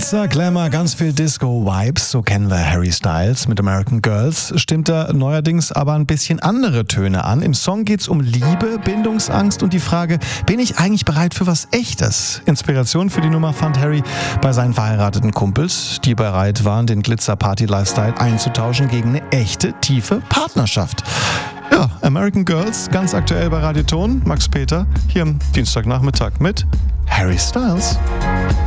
Glitzer, Glamour, ganz viel Disco-Vibes, so kennen wir Harry Styles mit American Girls. Stimmt da neuerdings aber ein bisschen andere Töne an. Im Song geht's um Liebe, Bindungsangst und die Frage, bin ich eigentlich bereit für was Echtes? Inspiration für die Nummer fand Harry bei seinen verheirateten Kumpels, die bereit waren, den Glitzer-Party-Lifestyle einzutauschen gegen eine echte, tiefe Partnerschaft. Ja, American Girls, ganz aktuell bei Radio Ton. Max Peter, hier am Dienstagnachmittag mit Harry Styles.